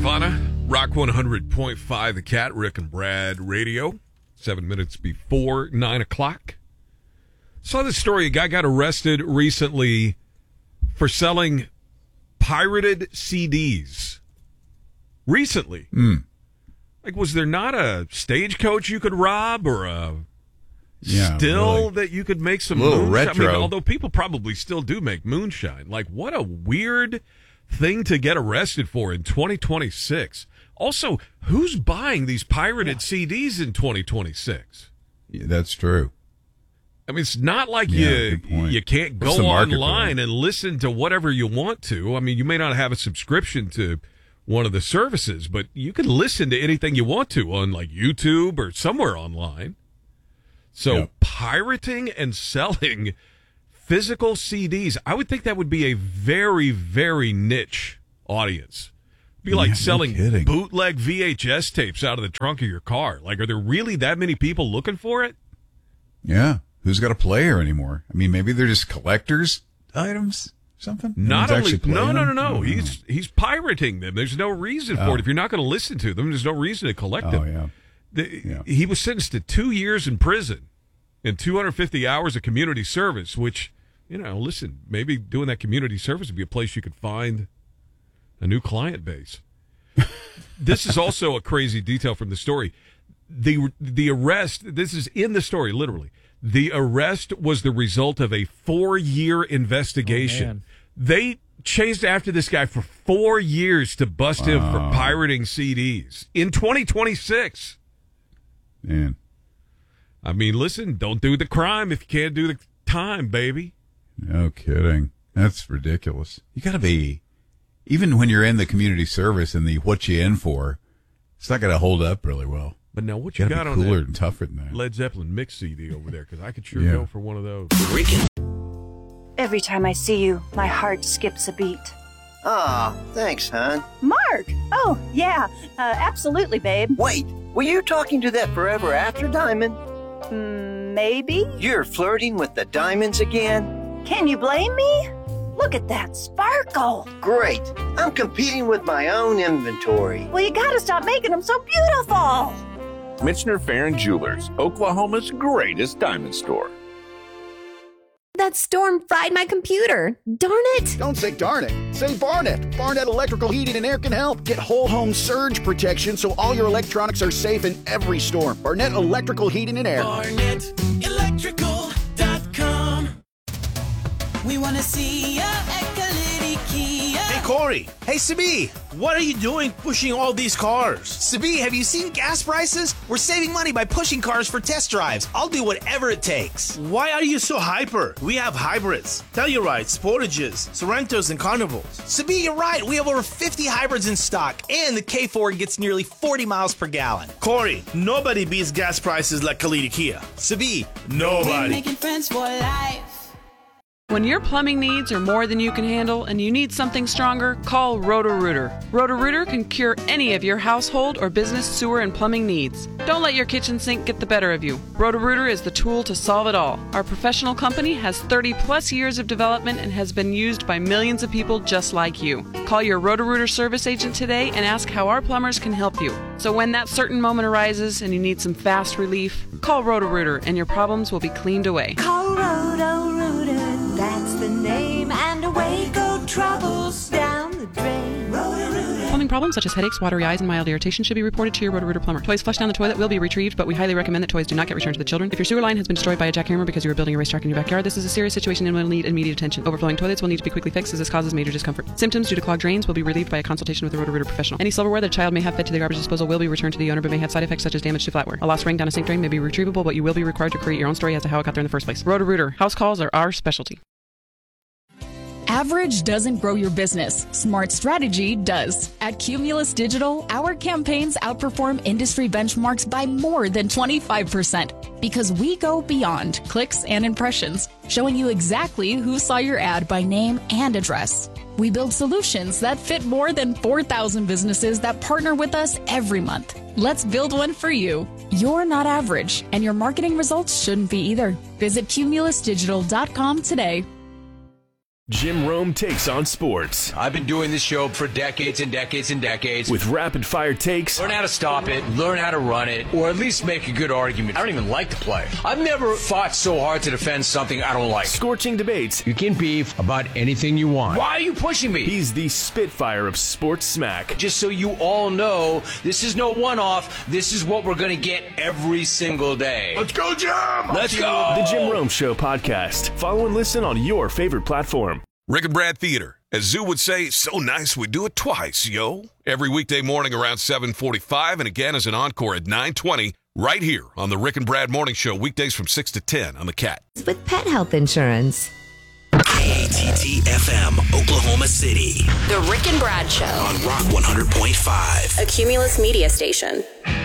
Carvana, Rock 100.5, The Cat, Rick and Brad Radio, 7 minutes before 9 o'clock. Saw this story. A guy got arrested recently for selling pirated CDs. Recently. Like, was there not a Stagecoach you could rob or a still that you could make some moonshine? Retro. I mean, although people probably still do make moonshine. Like, what a weird thing to get arrested for in 2026. Also, who's buying these pirated CDs in 2026? Yeah, that's true. I mean, it's not like good point. you can't What's go the market for online that? and listen to whatever you want to. I mean, you may not have a subscription to one of the services, but you can listen to anything you want to on like YouTube or somewhere online. So pirating and selling physical CDs, I would think that would be a very, very niche audience. It'd be like selling bootleg VHS tapes out of the trunk of your car. Like, are there really that many people looking for it? Yeah. Who's got a player anymore? I mean, maybe they're just collectors items, something? Not only, no. Oh, He's pirating them. There's no reason for it. If you're not going to listen to them, there's no reason to collect them. He was sentenced to 2 years in prison and 250 hours of community service, which, listen, maybe doing that community service would be a place you could find a new client base. This is also a crazy detail from the story. The arrest, this is in the story, literally. The arrest was the result of a 4-year investigation. They chased after this guy for 4 years to bust him for pirating CDs in 2026. Man. I mean, listen, don't do the crime if you can't do the time, baby. No kidding. That's ridiculous. You got to be, even when you're in the community service and the what you in for, it's not going to hold up really well. But now what you got on cooler that and tougher than that. Led Zeppelin mix CD over there? Because I could sure go for one of those. Every time I see you, my heart skips a beat. Aw, thanks, hon. Mark! Oh, yeah, absolutely, babe. Wait, were you talking to that Forever After Diamond? Maybe? You're flirting with the diamonds again? Can you blame me? Look at that sparkle. Great. I'm competing with my own inventory. Well, you gotta stop making them so beautiful. Michener Farron Jewelers, Oklahoma's greatest diamond store. That storm fried my computer. Darn it. Don't say darn it. Say Barnett. Barnett Electrical Heating and Air can help. Get whole home surge protection so all your electronics are safe in every storm. Barnett Electrical Heating and Air. BarnettElectrical.com. We want to see ya at Kalidi Kia. Hey, Corey. Hey, Sabi. What are you doing pushing all these cars? Sabi, have you seen gas prices? We're saving money by pushing cars for test drives. I'll do whatever it takes. Why are you so hyper? We have hybrids, Tellurides, Sportages, Sorrentos, and Carnivals. Sabi, you're right. We have over 50 hybrids in stock, and the K4 gets nearly 40 miles per gallon. Corey, nobody beats gas prices like Kalidi Kia. Sabi, nobody. We're making friends for life. When your plumbing needs are more than you can handle and you need something stronger, call Roto-Rooter. Roto-Rooter can cure any of your household or business sewer and plumbing needs. Don't let your kitchen sink get the better of you. Roto-Rooter is the tool to solve it all. Our professional company has 30-plus years of development and has been used by millions of people just like you. Call your Roto-Rooter service agent today and ask how our plumbers can help you. So when that certain moment arises and you need some fast relief, call Roto-Rooter and your problems will be cleaned away. Call Roto-Rooter. That's the name, and away go troubles down the drain. Roto-Rooter. Plumbing problems such as headaches, watery eyes, and mild irritation should be reported to your Roto-Rooter plumber. Toys flushed down the toilet will be retrieved, but we highly recommend that toys do not get returned to the children. If your sewer line has been destroyed by a jackhammer because you were building a racetrack in your backyard, this is a serious situation and will need immediate attention. Overflowing toilets will need to be quickly fixed as this causes major discomfort. Symptoms due to clogged drains will be relieved by a consultation with a Roto-Rooter professional. Any silverware that a child may have fed to the garbage disposal will be returned to the owner but may have side effects such as damage to flatware. A lost ring down a sink drain may be retrievable, but you will be required to create your own story as to how it got there in the first place. Roto-Rooter. House calls are our specialty. Average doesn't grow your business. Smart strategy does. At Cumulus Digital, our campaigns outperform industry benchmarks by more than 25% because we go beyond clicks and impressions, showing you exactly who saw your ad by name and address. We build solutions that fit more than 4,000 businesses that partner with us every month. Let's build one for you. You're not average, and your marketing results shouldn't be either. Visit cumulusdigital.com today. Jim Rome Takes on Sports. I've been doing this show for decades and decades and decades. With rapid-fire takes. Learn how to stop it, learn how to run it, or at least make a good argument. I don't even like the play. I've never fought so hard to defend something I don't like. Scorching debates. You can beef about anything you want. Why are you pushing me? He's the Spitfire of sports smack. Just so you all know, this is no one-off. This is what we're going to get every single day. Let's go, Jim! Let's go! The Jim Rome Show podcast. Follow and listen on your favorite platform. Rick and Brad Theater. As Zoo would say, so nice we do it twice, yo. Every weekday morning around 7:45 and again as an encore at 9:20 right here on the Rick and Brad Morning Show, weekdays from 6 to 10 on the Cat. With pet health insurance. KATT-FM, Oklahoma City. The Rick and Brad Show. On Rock 100.5. A Cumulus media station.